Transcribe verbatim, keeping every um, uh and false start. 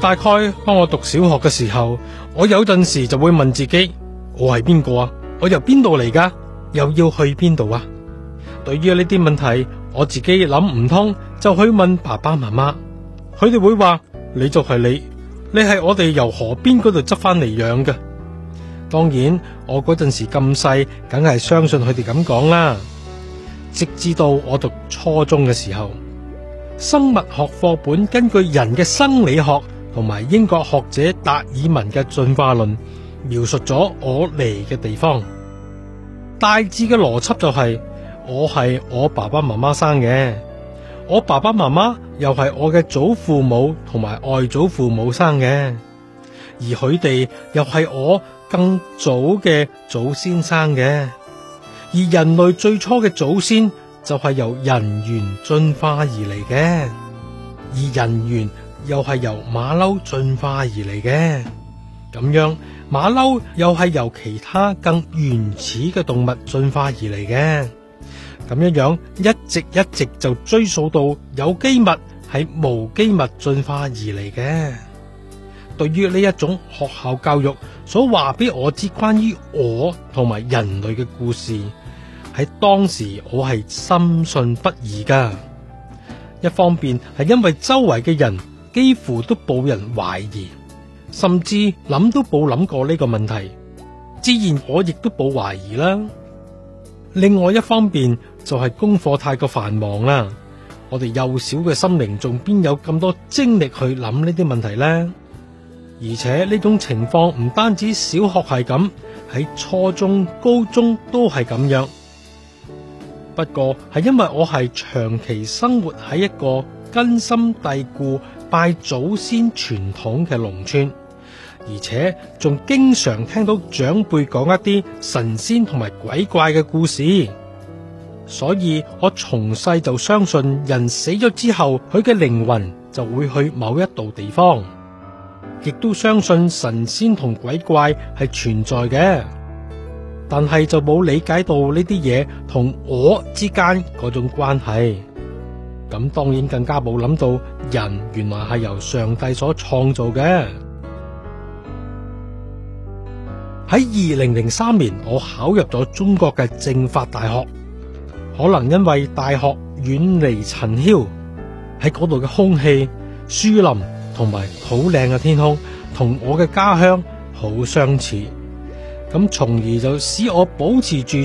大概當我讀小學嘅時候，我有陣時就會問自己，我係邊個啊？我由邊度嚟噶？又要去邊度啊？對於呢啲問題，我自己諗唔通，就去問爸爸媽媽，佢哋會話，你就係你，你係我哋由河邊嗰度執翻嚟養嘅。當然，我嗰陣時咁細，梗係相信佢哋咁講啦。直至到我讀初中嘅時候，生物學課本根據人嘅生理學同埋英國學者達爾文嘅進化論，描述咗我嚟嘅地方。大致嘅邏輯就係，我係我爸爸媽媽生嘅，我爸爸媽媽又係我嘅祖父母同埋外祖父母生嘅，而佢哋又係我更早嘅祖先生嘅。而人類最初嘅祖先就係由人猿進化而嚟嘅，而人猿又係由馬騮進化而嚟嘅。咁樣馬騮又係由其他更原始嘅動物進化而嚟嘅。咁樣樣一直一直就追溯到有機物係無機物進化而嚟嘅。對於呢一種學校教育所話俾我知關於我同埋人類嘅故事，喺當時我係深信不疑噶。一方面係因為周圍嘅人幾乎都冇人懷疑，甚至諗都冇諗過呢個問題，自然我亦都冇懷疑啦。另外一方面就係功課太過繁忙啦，我哋幼小嘅心靈仲邊有咁多精力去諗呢啲問題呢？而且呢種情況唔單止小學係咁，喺初中、高中都係咁樣。不過係因為我係長期生活喺一個根深蒂固拜祖先傳統嘅農村，而且仲經常聽到長輩講一啲神仙同埋鬼怪嘅故事，所以我從細就相信人死咗之後，佢嘅靈魂就會去某一度地方，亦都相信神仙同鬼怪係存在嘅。但係就冇理解到呢啲嘢同我之間嗰種關係，咁當然更加冇諗到人原來係由上帝所創造嘅。喺二零零三年，我考入咗中國嘅政法大學，可能因為大學遠離塵囂，喺嗰度嘅空氣、樹林同埋好靚嘅天空，同我嘅家鄉好相似。咁從而就使我保持住